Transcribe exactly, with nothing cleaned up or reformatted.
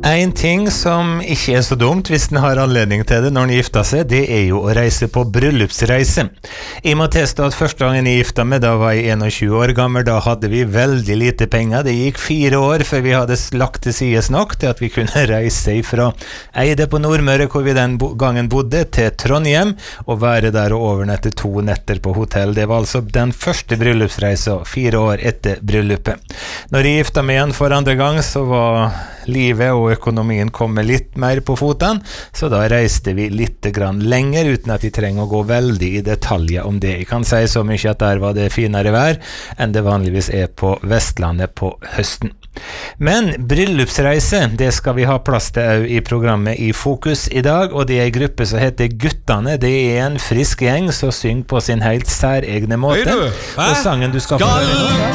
En ting som ikke er så dumt hvis den har anledning til det når den gifter seg, det er jo å reise på bryllupsreise. Jeg må tilstå at første gangen jeg gifta meg, da var jeg tjueen år gammel, da hadde vi veldig lite penger. Det gikk fire år før vi hadde lagt til sides nok til at vi kunne reise fra Eide på Nordmøre, hvor vi den gangen bodde, til Trondheim, og være der og overnette to netter på hotell. Det var altså den første bryllupsreisa, fire år etter bryllupet. Når jeg gifta meg igjen for andre gang, så var livet og økonomien kommer litt mer på foten, så da reiste vi litt grann lenger, uten at vi trenger å gå veldig i detaljer om det. Jeg kan si så mye at der var det finere vær enn det vanligvis er på Vestlandet på høsten. Men bryllupsreise, det skal vi ha plass til i programmet i Fokus i dag, og det er en gruppe som heter Guttane. Det er en frisk gjeng som synger på sin helt særegne måte. Hei du, og sangen du skal få høre nå,